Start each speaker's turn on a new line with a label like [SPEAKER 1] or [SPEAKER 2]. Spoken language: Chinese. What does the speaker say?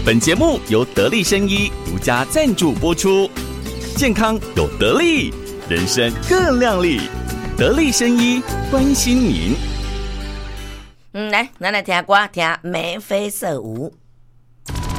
[SPEAKER 1] 本节目由得力生医独家赞助播出，健康有得力，人生更亮丽。得力生医关心您。
[SPEAKER 2] 来，咱来听歌，听眉飞色舞。